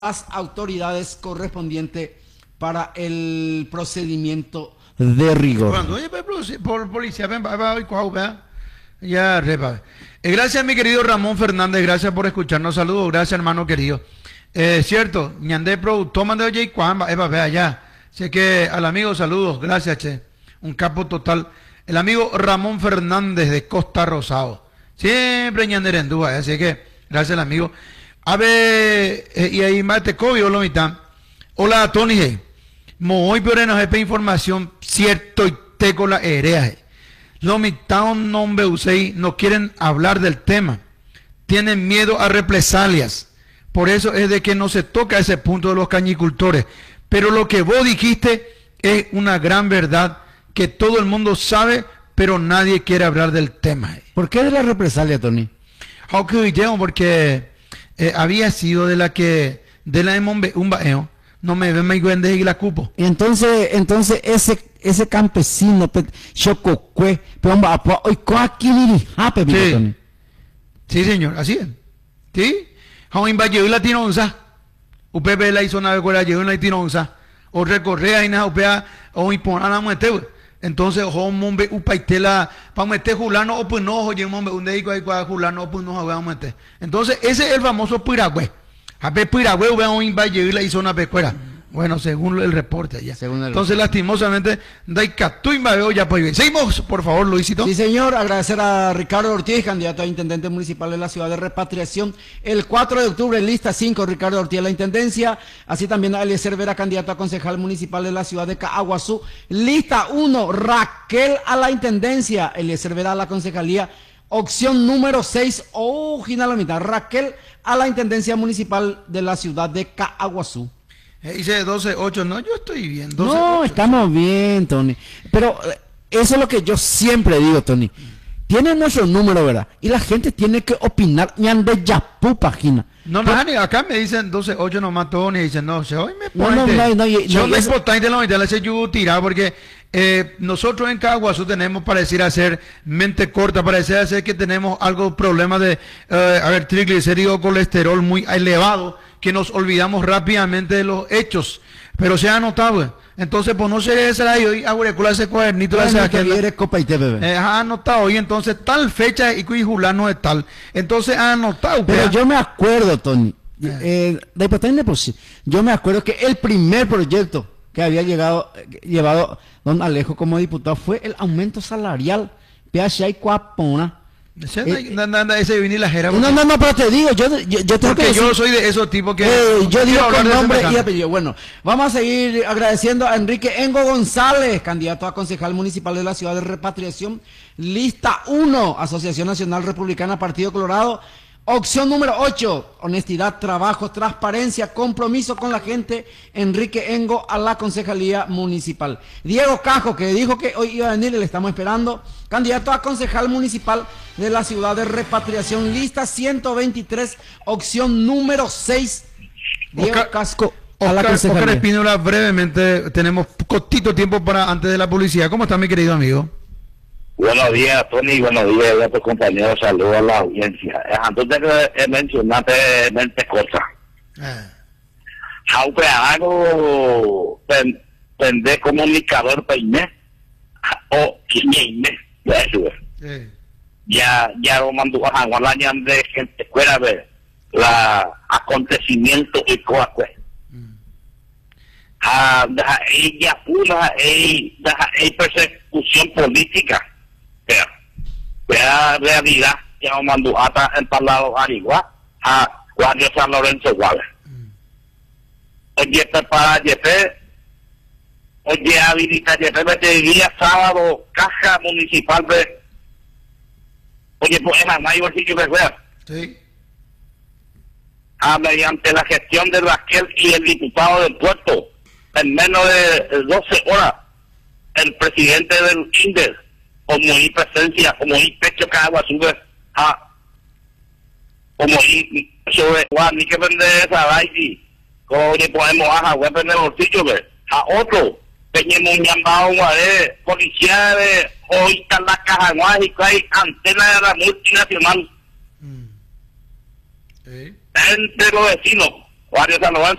las autoridades correspondientes para el procedimiento de rigor. Por policía, ya, gracias, mi querido Ramón Fernández, gracias por escucharnos. Saludos, gracias, hermano querido. Cierto, ñande productor mande oye cuamba, vea ya. Sé que al amigo saludos, gracias, che. Un capo total. El amigo Ramón Fernández de Costa Rosado. Siempre ñande en duda, así que gracias al amigo. A ver, y ahí más te cobio lo mitad. Hola, Tony. Muy peor nos hay información cierto y te con la herea. Lo mitad un nombre usei no quieren hablar del tema. Tienen miedo a represalias. Por eso es de que no se toca ese punto de los cañicultores. Pero lo que vos dijiste es una gran verdad que todo el mundo sabe, pero nadie quiere hablar del tema. ¿Por qué de la represalia, Tony? Porque había sido de la un baeo, no me ven más grande y la cupo. Y entonces ese campesino, chococue, pero hoy sí. Sí, señor, así es. ¿Sí? Joven va a la tinonza. UPB la hizo una vez cuando llegó la tinonza. O recorrea y nada, UPA, o imponer la muerte. Entonces, ojo, mombe, upaitela, para meter julano, o pues no, oye, mombe, un dedico ahí para julano, o pues no, vamos a meter. Entonces, ese es el famoso piragüe. A ver, piragüe, vean un valle y la hizo una pecuera. Bueno, según el reporte allá. Entonces, lastimosamente, Daikatu y Mabeo ya pues. Seguimos, por favor, Luisito. Sí, señor. Agradecer a Ricardo Ortiz, candidato a intendente municipal de la ciudad de Repatriación. El 4 de octubre, lista 5, Ricardo Ortiz a la intendencia. Así también a Eliezer Vera, candidato a concejal municipal de la ciudad de Caaguazú. Lista 1, Raquel a la intendencia. Eliezer Vera a la concejalía. Opción número 6, original la mitad. Raquel a la intendencia municipal de la ciudad de Caaguazú. Dice 12-8, no, yo estoy bien. 12, no, 8. Estamos bien, Tony. Pero eso es lo que yo siempre digo, Tony. Tiene nuestro número, ¿verdad? Y la gente tiene que opinar. Ñande yapú, página. No, acá me dicen 12-8 nomás, Tony. Dicen, no, se hoy me pone. No, es importante la mitad, le hace yo tirar, porque nosotros en Caaguazú tenemos, pareciera ser mente corta, pareciera ser que tenemos algo, problema de, triglicéridos, colesterol muy elevado, que nos olvidamos rápidamente de los hechos, pero se ha notado. Entonces, pues no sé, esa hoy agurecular ese cuadernito ha anotado hoy, entonces tal fecha y julano es tal. Entonces ha anotado. Pero yo me acuerdo, Tony, yo me acuerdo que el primer proyecto que había llevado don Alejo como diputado fue el aumento salarial. Ese vinil la jera. No, pero te digo, yo tengo que decir, yo soy de esos tipos que yo digo con nombre y apellido. Bueno, vamos a seguir agradeciendo a Enrique Engo González, candidato a concejal municipal de la ciudad de Repatriación, lista 1, Asociación Nacional Republicana, Partido Colorado. Opción número 8, honestidad, trabajo, transparencia, compromiso con la gente, Enrique Engo a la concejalía municipal. Diego Cajo, que dijo que hoy iba a venir y le estamos esperando, candidato a concejal municipal de la ciudad de Repatriación, lista 123, opción número 6, Diego Casco a la concejalía. Oscar Espínola, brevemente, tenemos cortito tiempo para antes de la publicidad. ¿Cómo está, mi querido amigo? Buenos días, Tony, buenos días a tus compañeros, saludos a la audiencia. Antes de mencionarte mente cosa. Aunque hago tendé comunicador peine o quiñeine, ya lo mandó a Gualaña de gente fuera de la acontecimiento y coacue. Ella pura persecución política. La realidad que nos mandó hasta el parlado Arigua a Guardia San Lorenzo Guave. Oye, para Yepe, oye, habilita Yepe, el día sábado, caja municipal de, oye, pues es mayo, si yo me veo. Sí. Mediante la gestión de Raquel y el diputado del puerto, en menos de 12 horas, el presidente del INDES, como mi presencia, como mi pecho que agua sube como mi sobre ni que vende esa baile, como le podemos bajar, voy a vender los sitios a otro, tenemos un llamado de policía de hoy está la caja mágica hay antena de la multinacional entre los vecinos, Guardia San Lorenzo